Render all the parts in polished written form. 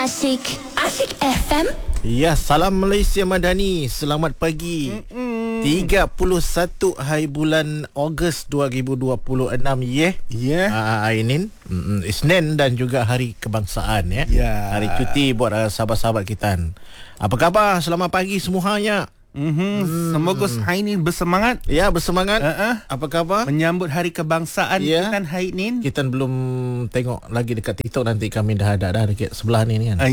Asyik FM. Ya, salam Malaysia Madani. Selamat pagi. 31 hari bulan Ogos 2026 Ainin. Isnin dan juga hari kebangsaan ya. Hari cuti buat sahabat-sahabat kita. Apa khabar? Selamat pagi semuanya. Semoga hari ini bersemangat. Ya, bersemangat. Apa khabar? Menyambut hari kebangsaan kita hari ini. Kita belum tengok lagi dekat TikTok, nanti kami dah ada dekat sebelah ni kan.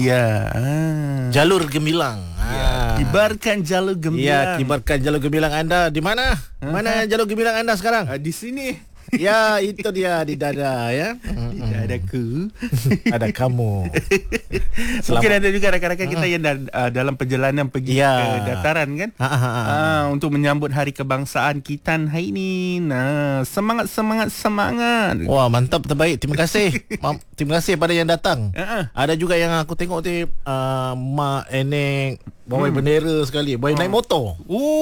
Jalur Gemilang. Kibarkan jalur gemilang. Ya, kibarkan jalur gemilang anda. Di mana? Mana jalur gemilang anda sekarang? Di sini. Ya, itu dia di dada ya. Di dadaku. Ada kamu. Mungkin ada juga rakan-rakan kita yang dalam perjalanan pergi ke dataran kan. Untuk menyambut hari kebangsaan kita hari ini. Semangat. Wah, mantap, terbaik. Terima kasih. Terima kasih pada yang datang. Ada juga yang aku tengok tu mak enek bawa bendera sekali, bawa naik motor.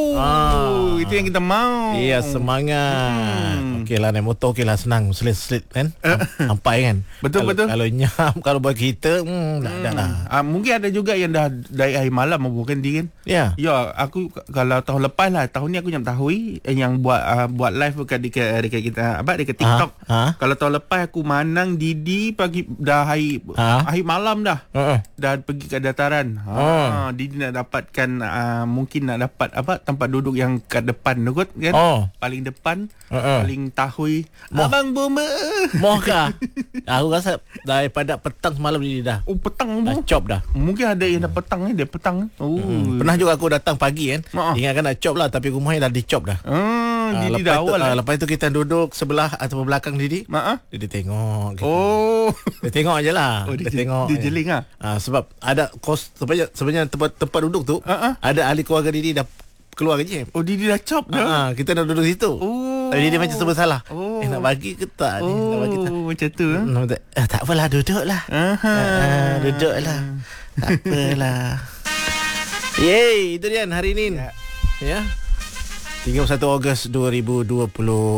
Itu yang kita mau. Ya, semangat. Okeylah, naik motor okeylah, senang, selit-selit kan. Sampai kan. Betul. Kalau nyam, kalau buat kita dah lah. Mungkin ada juga yang dah dari hari malam bukan dia kan. Ya, aku kalau tahun lepas lah, tahun ni aku yang tahu yang buat live bukan dekat kita dekat TikTok. Kalau tahun lepas aku manang Didi pagi dah hari malam dah. Dah pergi ke dataran. Didi nak dapatkan mungkin nak dapat tempat duduk yang kat depan tu kot kan. Paling depan, paling tahui. Abang bomba. Mohkah? Aku rasa daripada petang semalam ni dah. Petang dah chop dah. Mungkin ada yang dah petang ni, dia petang. Pernah juga aku datang pagi kan. Ingatkan nak chop lah, tapi rumahnya dah dicop dah. Didi dah awal lah. Lepas tu kita duduk sebelah atau belakang Didi. Dia tengok gitu. Dia tengok aje lah. Dia tengok. Dia jeling lah. Sebab ada sebenarnya tempat duduk tu ada ahli keluarga Didi dah keluar je. Didi dah chop dah. Kita dah duduk situ. Didi macam serba salah. Nak bagi ke tak ni? Nak bagi tak? Macam tu. Tak apalah, duduklah. Duduklah. Tak apalah. Yeay, itu dia hari ini. Ya. 31 Ogos 2026.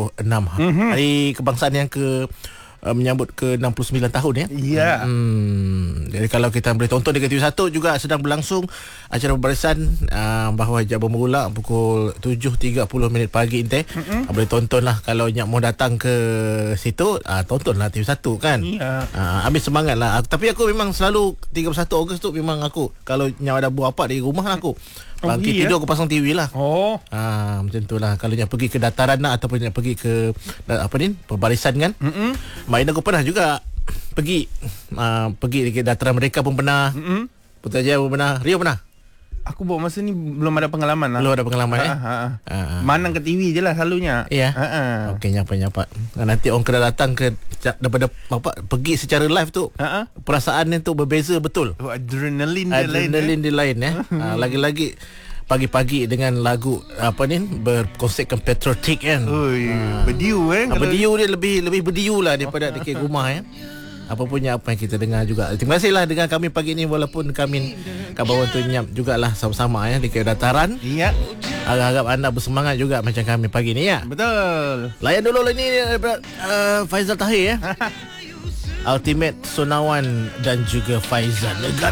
Hari kebangsaan yang menyambut ke 69 tahun ya. Ya. Jadi kalau kita boleh tonton dekat TV1 juga sedang berlangsung acara pembarisan bahawa jam bermula pukul 7.30 pagi inteh. Boleh tonton lah kalau nyak mau datang ke situ, tontonlah TV1 kan. Habis semangat lah. Tapi aku memang selalu 31 Ogos tu memang aku kalau nyak ada buat apa di rumah aku bangkit tidur, aku pasang TV lah. Macam tu lah. Kalau nak pergi ke dataran lah, ataupun nak pergi ke pembarisan kan. Main aku pernah juga pergi ke dataran mereka pun pernah. Putrajaya pun pernah. Rio pernah. Aku buat masa ni belum ada pengalaman lah. Belum ada pengalaman Manang ke TV je lah selalunya. Ya. Okey, nyapa. Nanti orang kena datang ke daripada pergi secara live tu. Perasaan tu berbeza betul. Adrenalin dia lain lagi-lagi pagi-pagi dengan lagu berkonsepkan patriotik kan. Berdiu berdiu dia lebih berdiu lah daripada dekat rumah ya. Apa yang kita dengar juga. Terima kasihlah dengan kami pagi ni, walaupun kami kawan tu nyap jugalah sama-sama ya dekat dataran. Ya. Harap anda bersemangat juga macam kami pagi ni ya. Betul. Layan dulu ni Faizal Tahir ya. Ultimate Sonawan dan juga Faizal.